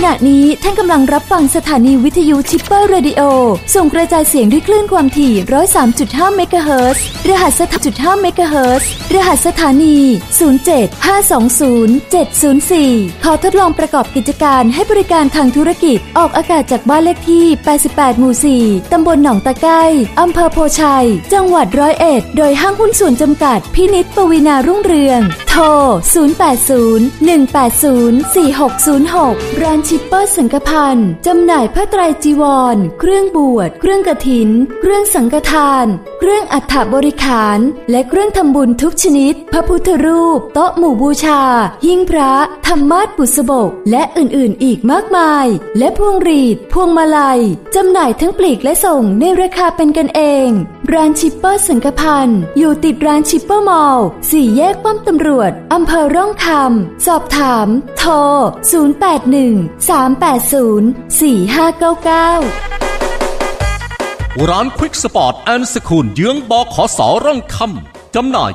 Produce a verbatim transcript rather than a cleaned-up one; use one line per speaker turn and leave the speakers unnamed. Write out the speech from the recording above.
ณะนี้ท่านกำลังรับฟังสถานีวิทยุชิปเปอร์เรดิโอส่งกระจายเสียงด้วยคลื่นความถี่ หนึ่งร้อยสามจุดห้า เมกะเฮิรตซ์รหัสสถานี ห้า เมกะเฮิรตซ์รหัสสถานี ศูนย์ เจ็ด ห้า สอง ศูนย์ เจ็ด ศูนย์ สี่ ขอทดลองประกอบกิจการให้บริการทางธุรกิจออกอากาศจากบ้านเลขที่แปดสิบแปดหมู่สี่ตำบลหนองตะไคร้อำเภอโพชัยจังหวัดร้อยเอ็ดโดยห้างหุ้นส่วนจำกัดพินิจปวีณารุ่งเรืองโทรศูนย์ แปด ศูนย์ หนึ่ง แปด ศูนย์ สี่ หก ศูนย์ หกร้านชิปเปอร์สังฆพันธ์จำหน่ายผ้าไตรจีวรเครื่องบวชเครื่องกฐินเครื่องสังฆทานเครื่องอัฐบริขารและเครื่องทำบุญทุกชนิดพระพุทธรูปโต๊ะหมู่บูชาหิ้งพระธรรมาสน์บุษบกและอื่นๆอีกมากมายและพวงหรีดพวงมาลัยจำหน่ายทั้งปลีกและส่งในราคาเป็นกันเองร้านชิปเปอร์สังฆพันธ์อยู่ติดร้านชิปเปอร์มอลล์สี่แยกป้อมตำรวจอำเภอร่องคำสอบถามโทรศูนย์ แปด หนึ่ง สาม แปด ศูนย์ สี่ ห้า เก้า เก้า
ร้านควิกสปอร์ตแอนด์สคูลเยื้องบขสร่องคำจำหน่าย